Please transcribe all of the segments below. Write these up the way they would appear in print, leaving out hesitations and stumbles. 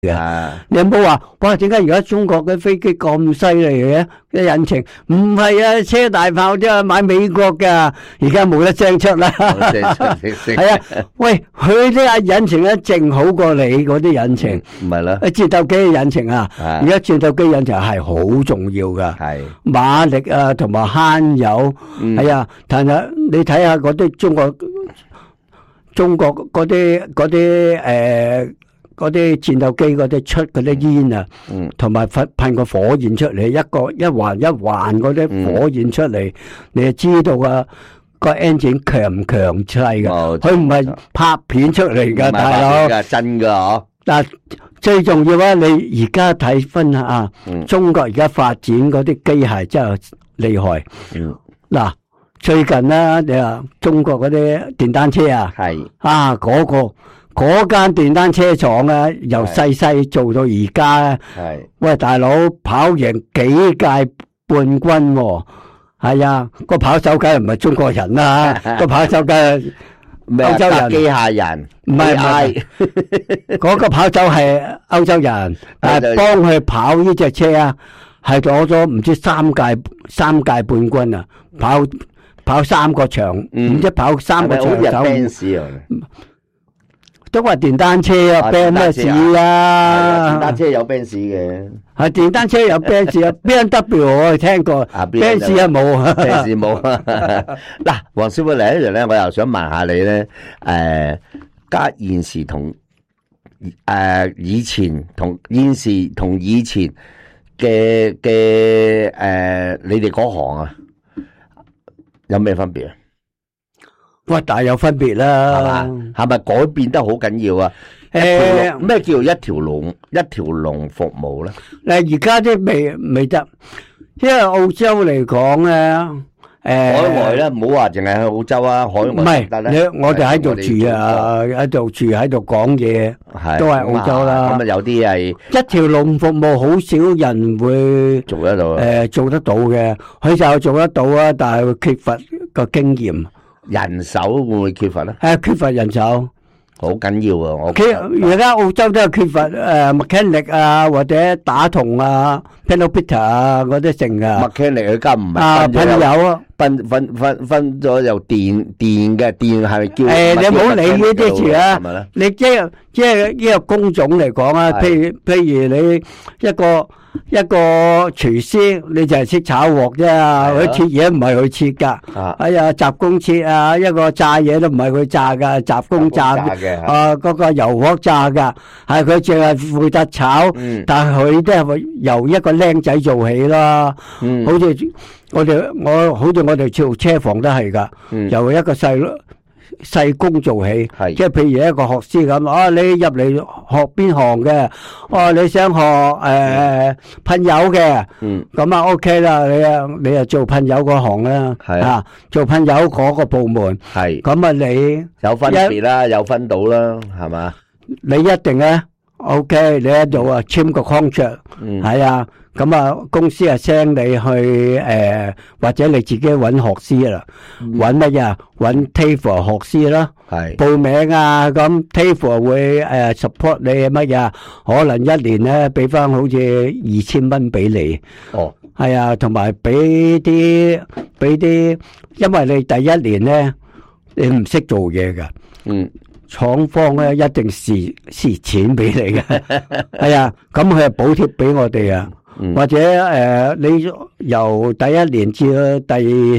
你有冇話哇？點解而家中國嘅飛機咁犀利嘅？啲引擎唔係啊，車大炮啫，買美國噶，而家冇得聲出啦。係啊，喂，佢啲引擎咧，淨好過你嗰啲引擎， 唔係啦。 戰鬥機嘅引擎啊，而家戰鬥機引擎係好重要噶， 係馬力啊，同埋慳油，係啊。但係你睇下嗰啲中國嗰啲嗰啲戰鬥機嗰啲出嗰啲煙啊，同埋噴個火焰出嚟，一環一環嗰啲火焰出嚟，你就知道啊個 engine 強唔強勢㗎？佢唔係拍片出嚟㗎，大佬， 真㗎嗬。 但最重要啊，你而家睇翻啊，中國而家發展嗰啲機械真係厲害。嗱，最近咧，你話中國嗰啲電單車啊， 係啊嗰間電單車廠咧，由細做到而家咧，喂大佬跑贏幾屆冠軍喎，係啊，個跑手梗係唔係中國人啦，個跑手梗係歐洲人， 機械人， 唔係，嗰個跑手係歐洲人，但係幫佢跑呢隻車啊，係攞咗唔知三屆冠軍啊，跑3個場，唔知跑3個場手。都話電單車啊，band 咩事啊？ 電單車有 band 嘅， 係電單車有 band 啊，BMW 我聽過，band 啊冇啊 ，band冇。嗱，黃師傅嚟一樣咧，我又想問下你咧，家現時同以前同現時同以前嘅你哋嗰行啊，有咩分別啊？ 哇，大有分別啦， 係咪改變得好緊要啊？咩叫一條龍服務咧？ 而家都未得，因為澳洲嚟講咧， 海外咧唔好話淨係去澳洲啊，海外唔係，我哋喺度住啊，喺度講嘢，都係澳洲啦。 咁啊，有啲係一條龍服務，好少人會做得到， 做得到嘅，佢就做得到啊，但係缺乏個經驗。 人手會唔會缺乏咧？ 缺乏人手， 好緊要啊！ 而家澳洲都係缺乏mechanic 啊，或者打銅啊 panel beater 啊嗰啲剩啊。 mechanic 佢家唔係噴油啊， 分咗又電嘅電係咪叫？ 你唔好理呢啲字啊！你即係呢個工種嚟講啊，譬如你一個廚師，你就係識炒鑊啫，佢切嘢唔係佢切噶。哎呀，雜工切啊，一個炸嘢都唔係佢炸噶，雜工炸嘅。嗰個油鑊炸噶，係佢淨係負責炒，但係佢都係由一個僆仔做起啦。好似我哋做車房都係噶，由一個細工做起，即係譬如一個學師咁，你入嚟學邊行嘅？你想學噴油嘅，咁啊 OK 啦，你啊做噴油嗰行啦，做噴油嗰個部門，咁啊你有分別啦，有分到啦，係嘛？ 你一定咧 OK，你喺度啊簽個 contract，係啊。咁啊，公司啊 send 你去或者你自己揾學師啦，揾乜嘢？揾 TAFE 學師啦，報名啊，咁 TAFE 會support 你乜嘢？可能一年咧俾翻好似2000蚊俾你。哦，係啊，同埋俾啲，因為你第一年咧你唔識做嘢噶，廠方咧一定蝕錢俾你嘅，係啊，咁佢係補貼俾我哋啊。或者你由第一年至第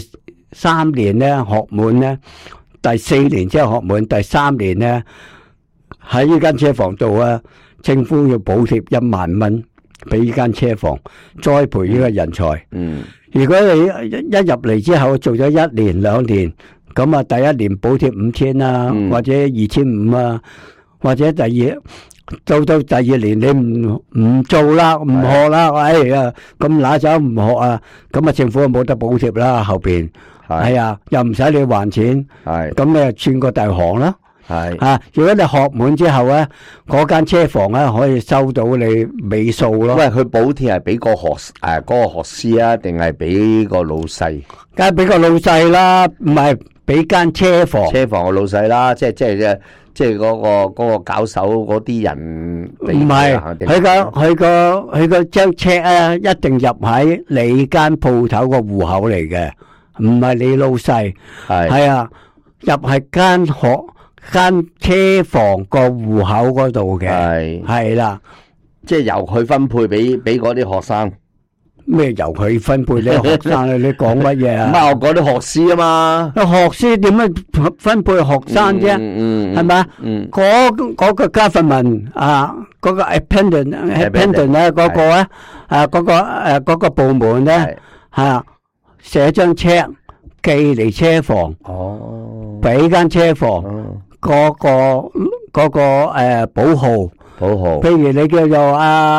3年咧學滿咧，第4年之後學滿，第3年咧喺呢間車房度啊，政府要補貼1萬蚊俾呢間車房栽培呢個人才。如果你一入嚟之後做咗1年2年，咁啊第一年補貼5000啦，或者2500啊，或者到第2年你唔做啦，唔學啦，哎呀咁拿走唔學啊，咁啊政府冇得補貼啦，後邊係啊，又唔使你還錢，咁你就轉個大行啦，如果你學滿之後咧，嗰間車房咧可以收到你尾數咯。 喂，佢補貼係俾個學師啊，定係俾個老細？ 梗係俾個老細啦，唔係俾間車房。 車房個老細啦，即係即係嗰個搞手嗰啲人唔係，佢個張 check 啊，一定入喺你間鋪頭個戶口嚟嘅，唔係你老細。係啊，入係間車房個戶口嗰度嘅。係啦， 即係由佢分配俾嗰啲學生。 咩由佢分配？你學生啊？你講乜嘢啊？ 唔係我講啲學師啊嘛。 學師點樣分配學生啫？係咪？嗰個 government 啊，嗰個 appendant 咧，嗰個咧，嗰個部門咧，係寫張 check 寄嚟車房，俾間車房嗰個保號。譬如你叫做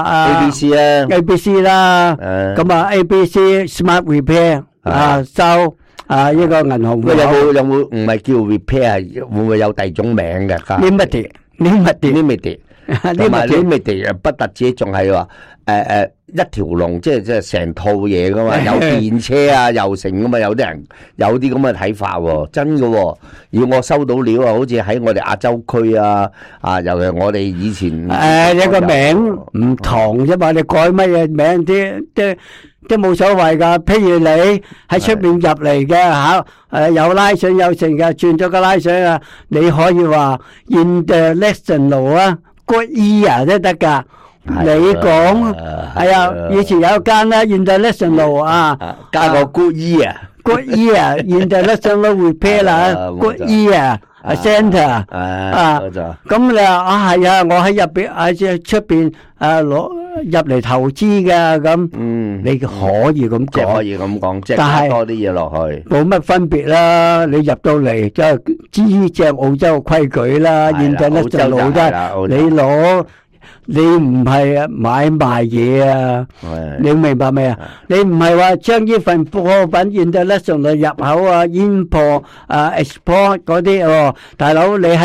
ABC 啦，咁啊 ABC Smart Repair 收呢個銀行戶口。 有冇唔係叫 repair， 會唔會有第二種名嘅 ？Limited， 同埋 limited 不特止，仲係話一條龍，即係成套嘢噶嘛，有電車啊，又成噶嘛，有啲人有啲咁嘅睇法喎，真噶喎。如果我收到料啊，好似喺我哋亞洲區啊，尤其我哋以前你個名唔同啫嘛，你改乜嘢名都冇所謂噶。譬如你喺出面入嚟嘅有拉繩有成嘅，轉咗個拉繩啊，你可以話 international 啊 ，good year 都得噶。你講係啊，以前有間咧 international 啊， 加個 good year。Good year international repair 啦 ，good year center 咁你話係啊，我喺入邊喺出邊攞入嚟投資嘅咁，你可以咁講， 可以咁講，即係加多啲嘢落去， 冇乜分別啦。你入到嚟即係知隻澳洲規矩啦，international啫，你攞。你唔係買賣嘢啊，你明白未啊？你唔係話將呢份貨品 international 入口啊，import export 嗰啲大佬你喺